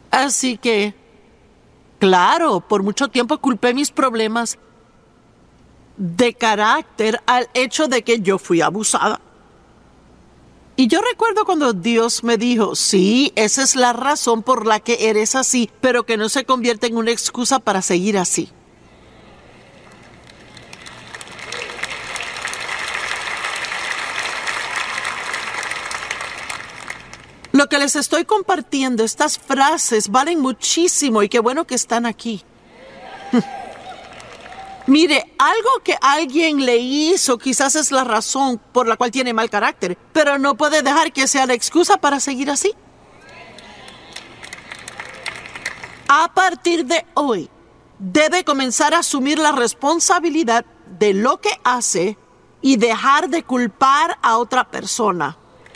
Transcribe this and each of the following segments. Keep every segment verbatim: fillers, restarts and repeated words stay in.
Así que, claro, por mucho tiempo culpé mis problemas de carácter al hecho de que yo fui abusada. Y yo recuerdo cuando Dios me dijo, sí, esa es la razón por la que eres así, pero que no se convierta en una excusa para seguir así. Lo que les estoy compartiendo, estas frases valen muchísimo y qué bueno que están aquí. Mire, algo que alguien le hizo quizás es la razón por la cual tiene mal carácter, pero no puede dejar que sea la excusa para seguir así. A partir de hoy, debe comenzar a asumir la responsabilidad de lo que hace y dejar de culpar a otra persona.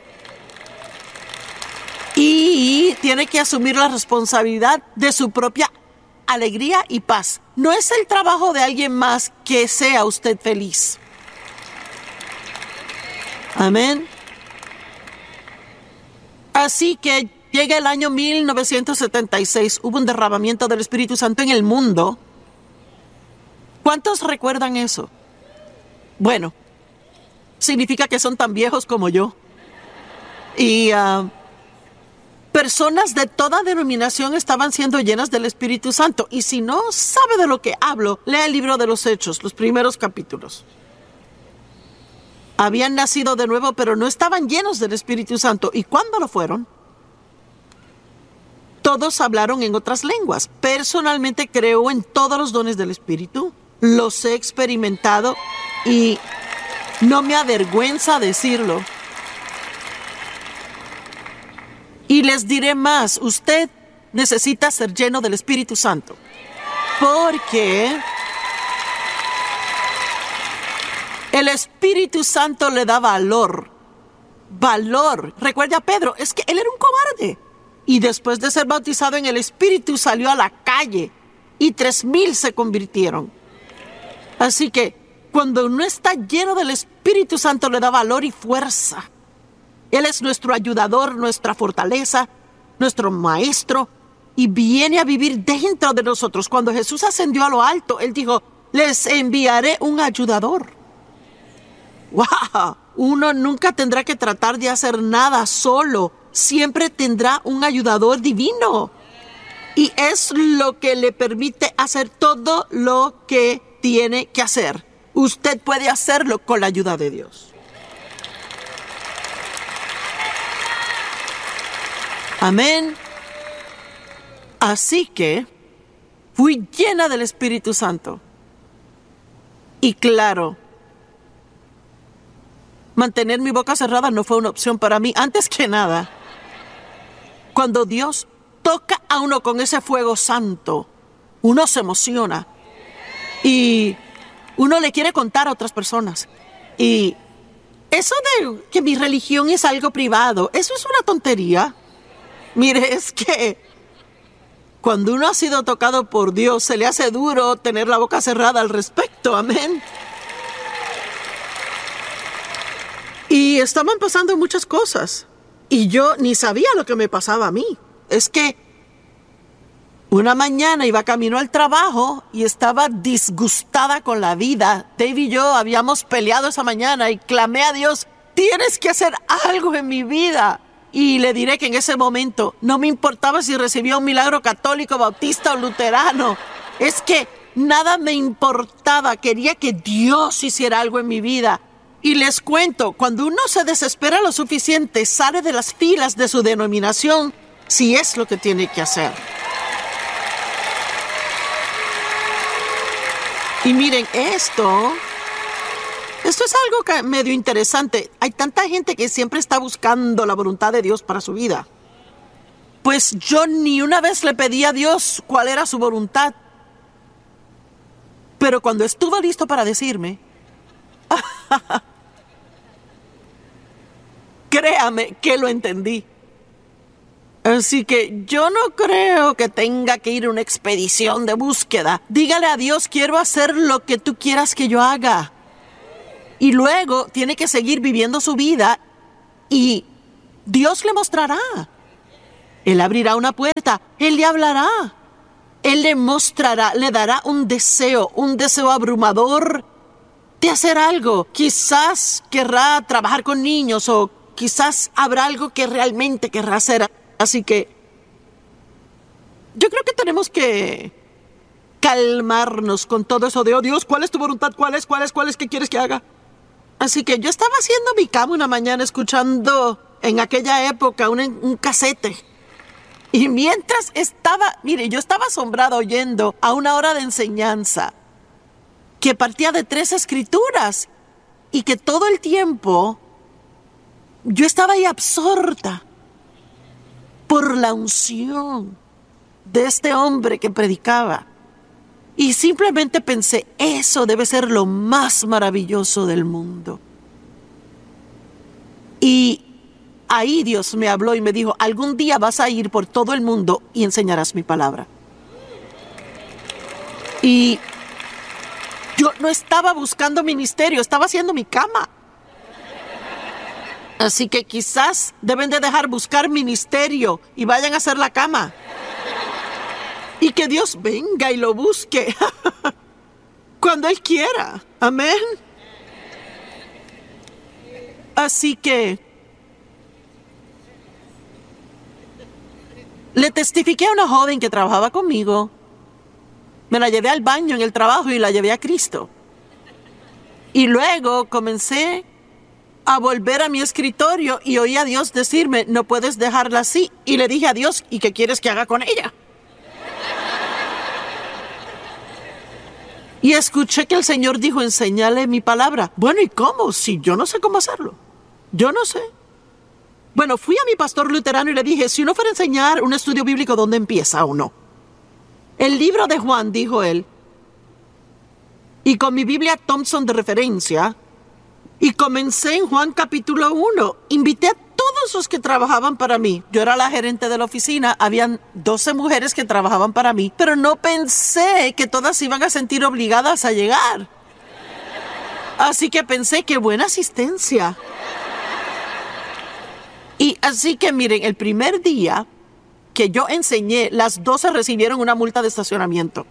Y tiene que asumir la responsabilidad de su propia alegría y paz. No es el trabajo de alguien más que sea usted feliz. Amén. Así que llega el año mil novecientos setenta y seis. Hubo un derramamiento del Espíritu Santo en el mundo. ¿Cuántos recuerdan eso? Bueno, significa que son tan viejos como yo. Y uh, personas de toda denominación estaban siendo llenas del Espíritu Santo. Y si no sabe de lo que hablo, lea el libro de los Hechos, los primeros capítulos. Habían nacido de nuevo, pero no estaban llenos del Espíritu Santo. ¿Y cuándo lo fueron? Todos hablaron en otras lenguas. Personalmente creo en todos los dones del Espíritu. Los he experimentado y no me avergüenza decirlo. Y les diré más, usted necesita ser lleno del Espíritu Santo. Porque el Espíritu Santo le da valor. Valor. Recuerda a Pedro, es que él era un cobarde. Y después de ser bautizado en el Espíritu salió a la calle. Y tres mil se convirtieron. Así que cuando uno está lleno del Espíritu Santo le da valor y fuerza. Él es nuestro ayudador, nuestra fortaleza, nuestro maestro, y viene a vivir dentro de nosotros. Cuando Jesús ascendió a lo alto, Él dijo, les enviaré un ayudador. ¡Wow! Uno nunca tendrá que tratar de hacer nada solo. Siempre tendrá un ayudador divino. Y es lo que le permite hacer todo lo que tiene que hacer. Usted puede hacerlo con la ayuda de Dios. Amén. Así que fui llena del Espíritu Santo. Y claro, mantener mi boca cerrada no fue una opción para mí. Antes que nada, cuando Dios toca a uno con ese fuego santo, uno se emociona. Y uno le quiere contar a otras personas. Y eso de que mi religión es algo privado, eso es una tontería. Mire, es que cuando uno ha sido tocado por Dios, se le hace duro tener la boca cerrada al respecto. Amén. Y estaban pasando muchas cosas. Y yo ni sabía lo que me pasaba a mí. Es que una mañana iba camino al trabajo y estaba disgustada con la vida. Dave y yo habíamos peleado esa mañana y clamé a Dios, tienes que hacer algo en mi vida. Y le diré que en ese momento no me importaba si recibía un milagro católico, bautista o luterano. Es que nada me importaba. Quería que Dios hiciera algo en mi vida. Y les cuento, cuando uno se desespera lo suficiente, sale de las filas de su denominación, si es lo que tiene que hacer. Y miren, esto... Esto es algo que medio interesante. Hay tanta gente que siempre está buscando la voluntad de Dios para su vida. Pues yo ni una vez le pedí a Dios cuál era su voluntad. Pero cuando estuvo listo para decirme, créame que lo entendí. Así que yo no creo que tenga que ir a una expedición de búsqueda. Dígale a Dios, quiero hacer lo que tú quieras que yo haga. Y luego tiene que seguir viviendo su vida y Dios le mostrará. Él abrirá una puerta, Él le hablará. Él le mostrará, le dará un deseo, un deseo abrumador de hacer algo. Quizás querrá trabajar con niños o quizás habrá algo que realmente querrá hacer. Así que yo creo que tenemos que calmarnos con todo eso de, oh Dios, ¿cuál es tu voluntad? ¿Cuál es? ¿Cuál es? ¿Cuál es? ¿Qué quieres que haga? Así que yo estaba haciendo mi cama una mañana escuchando en aquella época un, un casete. Y mientras estaba, mire, yo estaba asombrada oyendo a una hora de enseñanza que partía de tres escrituras y que todo el tiempo yo estaba ahí absorta por la unción de este hombre que predicaba. Y simplemente pensé, eso debe ser lo más maravilloso del mundo. Y ahí Dios me habló y me dijo, algún día vas a ir por todo el mundo y enseñarás mi palabra. Y yo no estaba buscando ministerio, estaba haciendo mi cama. Así que quizás deben de dejar buscar ministerio y vayan a hacer la cama. Y que Dios venga y lo busque cuando Él quiera. Amén. Así que le testifiqué a una joven que trabajaba conmigo. Me la llevé al baño en el trabajo y la llevé a Cristo. Y luego comencé a volver a mi escritorio y oí a Dios decirme, no puedes dejarla así. Y le dije a Dios, ¿y qué quieres que haga con ella? Y escuché que el Señor dijo, enséñale mi palabra. Bueno, ¿y cómo? Si yo no sé cómo hacerlo. Yo no sé. Bueno, fui a mi pastor luterano y le dije, si uno fuera a enseñar un estudio bíblico, ¿dónde empieza o no? El libro de Juan, dijo él, y con mi Biblia Thompson de referencia, y comencé en Juan capítulo uno. Invité a todos los que trabajaban para mí. Yo era la gerente de la oficina, habían doce mujeres que trabajaban para mí, pero no pensé que todas iban a sentir obligadas a llegar. Así que pensé, qué buena asistencia. Y así que miren, el primer día que yo enseñé, las doce recibieron una multa de estacionamiento.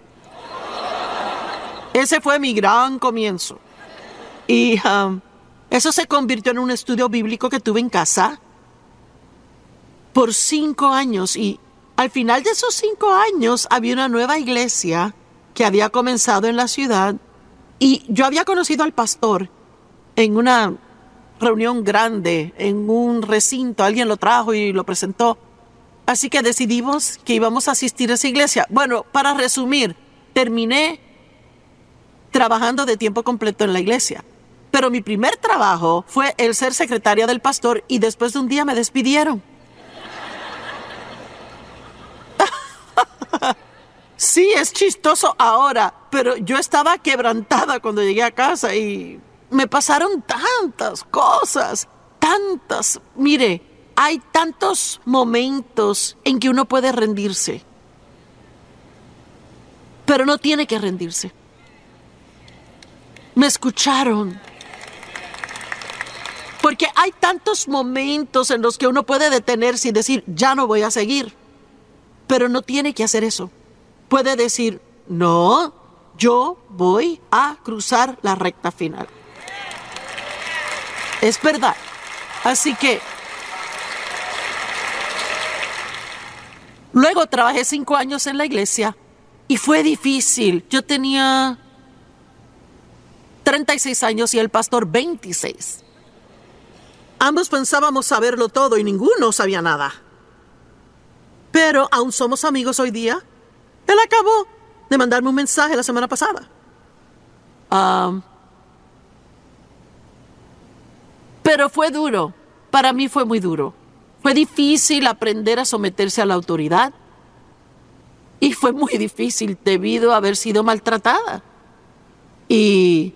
Ese fue mi gran comienzo. Y um, eso se convirtió en un estudio bíblico que tuve en casa por cinco años. Y al final de esos cinco años había una nueva iglesia que había comenzado en la ciudad. Y yo había conocido al pastor en una reunión grande, en un recinto. Alguien lo trajo y lo presentó. Así que decidimos que íbamos a asistir a esa iglesia. Bueno, para resumir, terminé trabajando de tiempo completo en la iglesia. Pero mi primer trabajo fue el ser secretaria del pastor y después de un día me despidieron. Sí, es chistoso ahora, pero yo estaba quebrantada cuando llegué a casa y me pasaron tantas cosas, tantas. Mire, hay tantos momentos en que uno puede rendirse, pero no tiene que rendirse. Me escucharon. Porque hay tantos momentos en los que uno puede detenerse y decir, ya no voy a seguir. Pero no tiene que hacer eso. Puede decir, no, yo voy a cruzar la recta final. Es verdad. Así que luego trabajé cinco años en la iglesia y fue difícil. Yo tenía treinta y seis años y el pastor veintiséis. Ambos pensábamos saberlo todo y ninguno sabía nada. Pero aún somos amigos hoy día. Él acabó de mandarme un mensaje la semana pasada. Um, pero fue duro. Para mí fue muy duro. Fue difícil aprender a someterse a la autoridad. Y fue muy difícil debido a haber sido maltratada. Y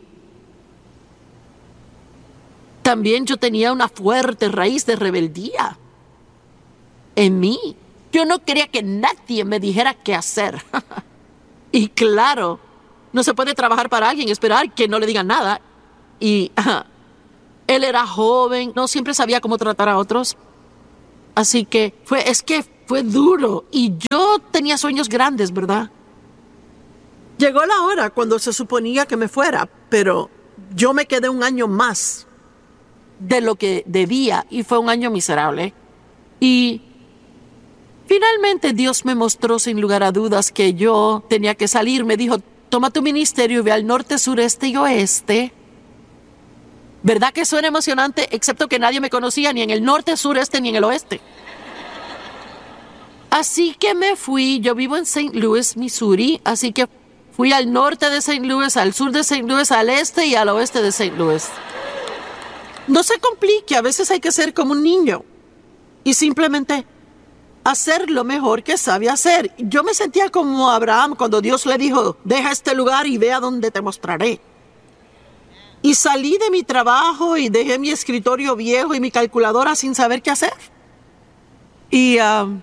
también yo tenía una fuerte raíz de rebeldía en mí. Yo no quería que nadie me dijera qué hacer. Y claro, no se puede trabajar para alguien y esperar que no le digan nada. Y uh, él era joven, no siempre sabía cómo tratar a otros. Así que fue, es que fue duro. Y yo tenía sueños grandes, ¿verdad? Llegó la hora cuando se suponía que me fuera, pero yo me quedé un año más de lo que debía y fue un año miserable. Y finalmente Dios me mostró sin lugar a dudas que yo tenía que salir. Me dijo, toma tu ministerio y ve al norte, sureste y oeste. ¿Verdad que suena emocionante? Excepto que nadie me conocía ni en el norte, sureste ni en el oeste. Así que me fui. Yo vivo en Saint Louis, Missouri, así que fui al norte de Saint Louis, al sur de Saint Louis, al este y al oeste de Saint Louis. No se complique, a veces hay que ser como un niño y simplemente hacer lo mejor que sabe hacer. Yo me sentía como Abraham cuando Dios le dijo, deja este lugar y ve a donde te mostraré. Y salí de mi trabajo y dejé mi escritorio viejo y mi calculadora sin saber qué hacer. Y uh,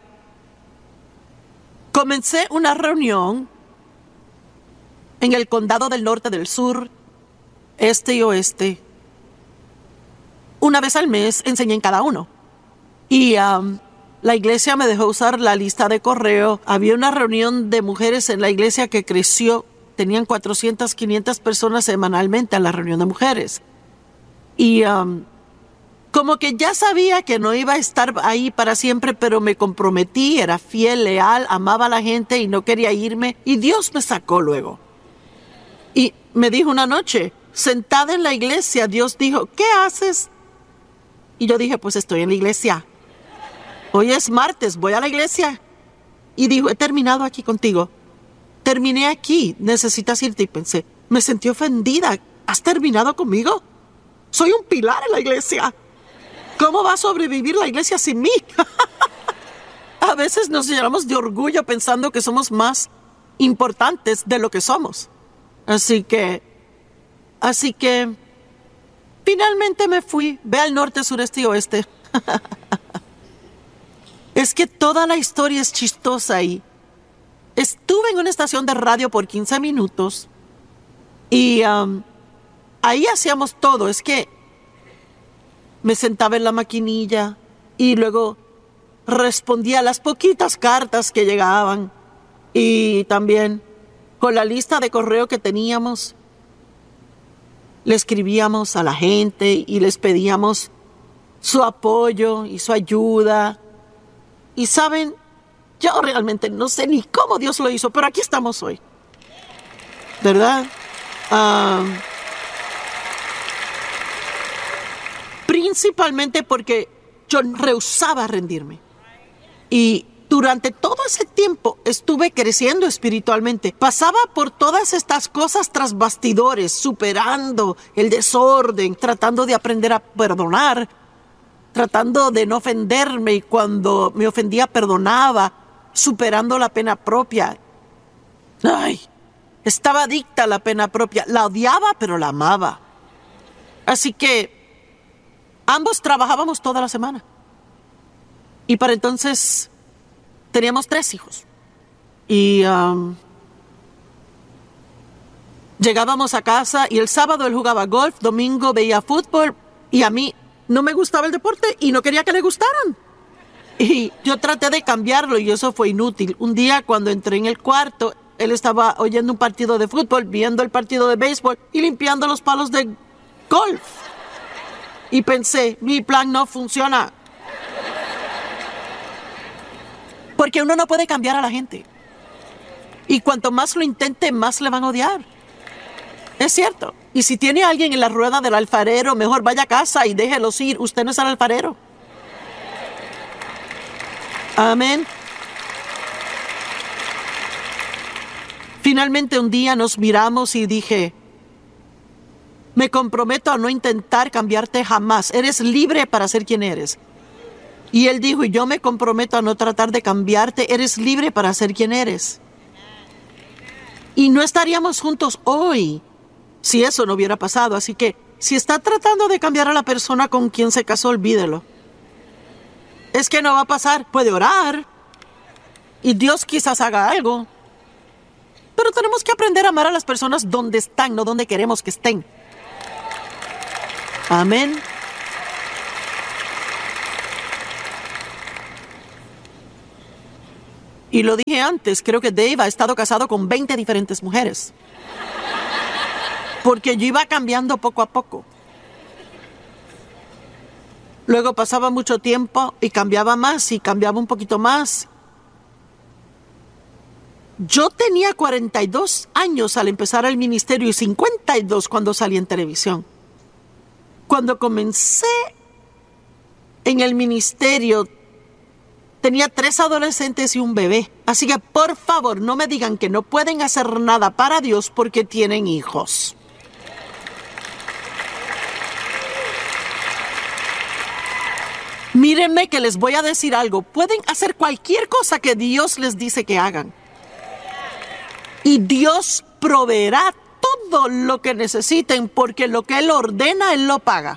comencé una reunión en el condado del norte, del sur, este y oeste. Una vez al mes enseñé en cada uno. Y um, la iglesia me dejó usar la lista de correo. Había una reunión de mujeres en la iglesia que creció. Tenían cuatrocientas, quinientas personas semanalmente a la reunión de mujeres. Y um, como que ya sabía que no iba a estar ahí para siempre, pero me comprometí, era fiel, leal, amaba a la gente y no quería irme. Y Dios me sacó luego. Y me dijo una noche, sentada en la iglesia, Dios dijo, ¿qué haces? Y yo dije, pues estoy en la iglesia. Hoy es martes, voy a la iglesia. Y dijo, he terminado aquí contigo. Terminé aquí, necesitas irte. Y pensé, me sentí ofendida. ¿Has terminado conmigo? Soy un pilar en la iglesia. ¿Cómo va a sobrevivir la iglesia sin mí? A veces nos llenamos de orgullo pensando que somos más importantes de lo que somos. Así que, así que, finalmente me fui. Ve al norte, sureste y oeste. Es que toda la historia es chistosa y estuve en una estación de radio por quince minutos y um, ahí hacíamos todo. Es que me sentaba en la maquinilla y luego respondía a las poquitas cartas que llegaban y también con la lista de correo que teníamos le escribíamos a la gente y les pedíamos su apoyo y su ayuda. Y saben, yo realmente no sé ni cómo Dios lo hizo, pero aquí estamos hoy. ¿Verdad? Uh, principalmente porque yo rehusaba rendirme. Y durante todo ese tiempo estuve creciendo espiritualmente. Pasaba por todas estas cosas tras bastidores, superando el desorden, tratando de aprender a perdonar, tratando de no ofenderme y cuando me ofendía perdonaba, superando la pena propia. Ay, estaba adicta a la pena propia. La odiaba, pero la amaba. Así que ambos trabajábamos toda la semana. Y para entonces teníamos tres hijos. Y um, llegábamos a casa y el sábado él jugaba golf, domingo veía fútbol y a mí no me gustaba el deporte y no quería que le gustaran. Y yo traté de cambiarlo y eso fue inútil. Un día cuando entré en el cuarto, él estaba oyendo un partido de fútbol, viendo el partido de béisbol y limpiando los palos de golf. Y pensé, mi plan no funciona. Porque uno no puede cambiar a la gente. Y cuanto más lo intente, más le van a odiar. Es cierto. Y si tiene a alguien en la rueda del alfarero, mejor vaya a casa y déjelos ir. Usted no es el alfarero. Amén. Finalmente un día nos miramos y dije, me comprometo a no intentar cambiarte jamás. Eres libre para ser quien eres. Y él dijo, y yo me comprometo a no tratar de cambiarte. Eres libre para ser quien eres. Y no estaríamos juntos hoy si eso no hubiera pasado. Así que si está tratando de cambiar a la persona con quien se casó, olvídelo. Es que no va a pasar. Puede orar y Dios quizás haga algo. Pero tenemos que aprender a amar a las personas donde están, no donde queremos que estén. Amén. Y lo dije antes, creo que Dave ha estado casado con veinte diferentes mujeres. Porque yo iba cambiando poco a poco. Luego pasaba mucho tiempo y cambiaba más y cambiaba un poquito más. Yo tenía cuarenta y dos años al empezar el ministerio y cincuenta y dos cuando salí en televisión. Cuando comencé en el ministerio, tenía tres adolescentes y un bebé. Así que, por favor, no me digan que no pueden hacer nada para Dios porque tienen hijos. Mírenme que les voy a decir algo. Pueden hacer cualquier cosa que Dios les dice que hagan. Y Dios proveerá todo lo que necesiten porque lo que Él ordena, Él lo paga.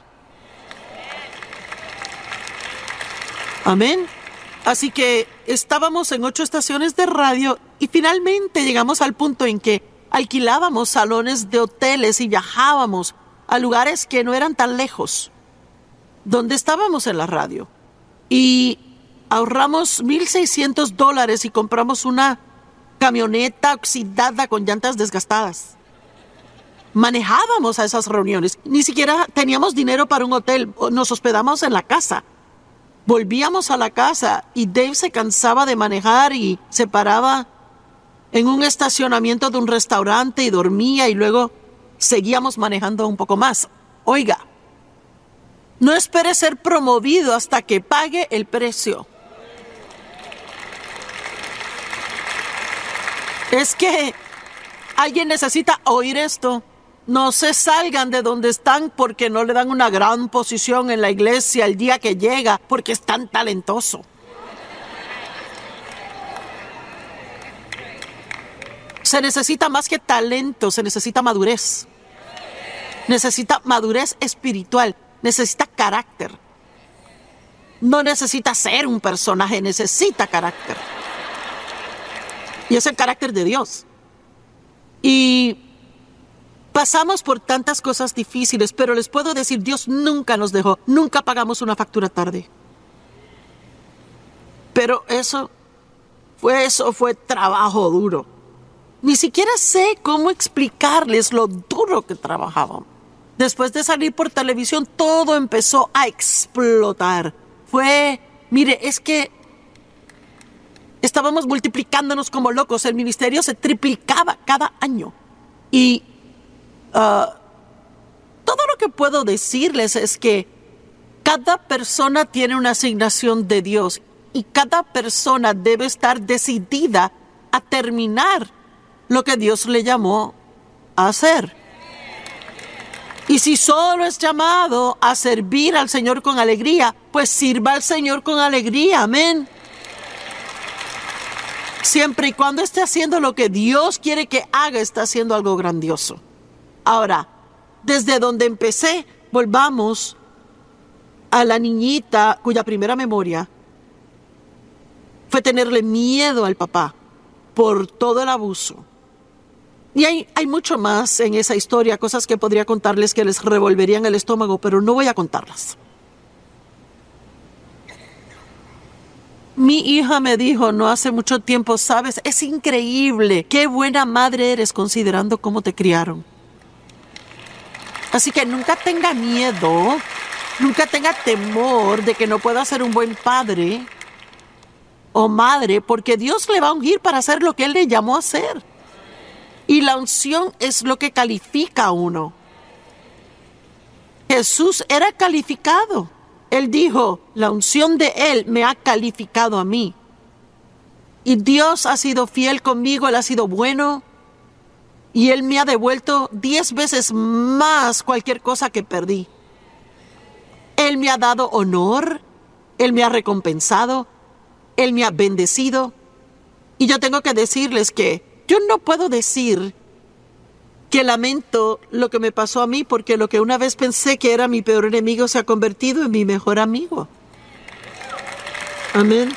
Amén. Así que estábamos en ocho estaciones de radio y finalmente llegamos al punto en que alquilábamos salones de hoteles y viajábamos a lugares que no eran tan lejos, donde estábamos en la radio. Y ahorramos mil seiscientos dólares y compramos una camioneta oxidada con llantas desgastadas. Manejábamos a esas reuniones. Ni siquiera teníamos dinero para un hotel. Nos hospedamos en la casa. Volvíamos a la casa y Dave se cansaba de manejar y se paraba en un estacionamiento de un restaurante y dormía y luego seguíamos manejando un poco más. Oiga, no espere ser promovido hasta que pague el precio. Es que alguien necesita oír esto. No se salgan de donde están porque no le dan una gran posición en la iglesia el día que llega, porque es tan talentoso. Se necesita más que talento, se necesita madurez. Necesita madurez espiritual, necesita carácter. No necesita ser un personaje, necesita carácter. Y es el carácter de Dios. Y pasamos por tantas cosas difíciles, pero les puedo decir, Dios nunca nos dejó, nunca pagamos una factura tarde. Pero eso fue, eso fue trabajo duro. Ni siquiera sé cómo explicarles lo duro que trabajábamos. Después de salir por televisión, todo empezó a explotar. Fue, mire, es que estábamos multiplicándonos como locos. El ministerio se triplicaba cada año. Y uh, todo lo que puedo decirles es que cada persona tiene una asignación de Dios y cada persona debe estar decidida a terminar lo que Dios le llamó a hacer. Y si solo es llamado a servir al Señor con alegría, pues sirva al Señor con alegría. Amén. Siempre y cuando esté haciendo lo que Dios quiere que haga, está haciendo algo grandioso. Ahora, desde donde empecé, volvamos a la niñita cuya primera memoria fue tenerle miedo al papá por todo el abuso. Y hay, hay mucho más en esa historia, cosas que podría contarles que les revolverían el estómago, pero no voy a contarlas. Mi hija me dijo no hace mucho tiempo, sabes, es increíble, qué buena madre eres considerando cómo te criaron. Así que nunca tenga miedo, nunca tenga temor de que no pueda ser un buen padre o madre, porque Dios le va a ungir para hacer lo que Él le llamó a hacer. Y la unción es lo que califica a uno. Jesús era calificado. Él dijo, la unción de Él me ha calificado a mí. Y Dios ha sido fiel conmigo, Él ha sido bueno. Y Él me ha devuelto diez veces más cualquier cosa que perdí. Él me ha dado honor, Él me ha recompensado, Él me ha bendecido. Y yo tengo que decirles que yo no puedo decir que lamento lo que me pasó a mí, porque lo que una vez pensé que era mi peor enemigo se ha convertido en mi mejor amigo. Amén.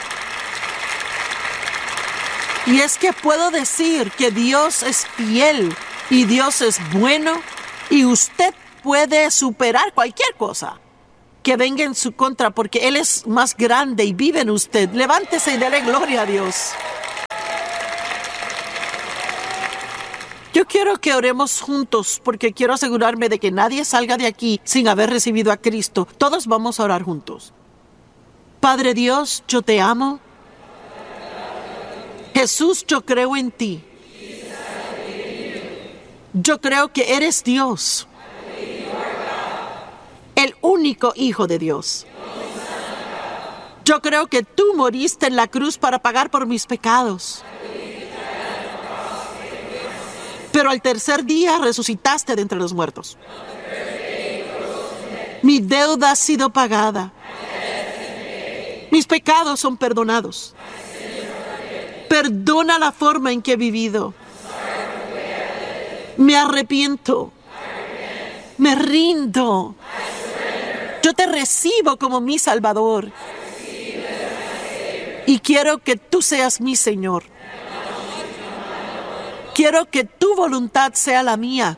Y es que puedo decir que Dios es fiel y Dios es bueno y usted puede superar cualquier cosa. que venga en su contra, porque Él es más grande y vive en usted. Levántese y dele gloria a Dios. Yo quiero que oremos juntos, porque quiero asegurarme de que nadie salga de aquí sin haber recibido a Cristo. Todos vamos a orar juntos. Padre Dios, yo te amo. Jesús, yo creo en ti. Yo creo que eres Dios, el único Hijo de Dios. Yo creo que tú moriste en la cruz para pagar por mis pecados. Pero al tercer día resucitaste de entre los muertos. Mi deuda ha sido pagada. Mis pecados son perdonados. Perdona la forma en que he vivido. Me arrepiento. Me rindo. Yo te recibo como mi Salvador. Y quiero que tú seas mi Señor. Quiero que tu voluntad sea la mía.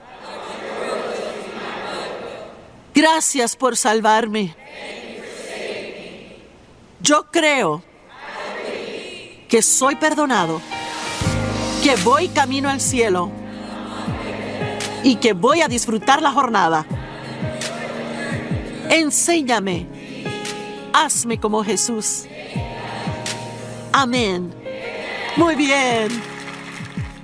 Gracias por salvarme. Yo creo que soy perdonado, que voy camino al cielo y que voy a disfrutar la jornada. Enséñame. Hazme como Jesús. Amén. Muy bien.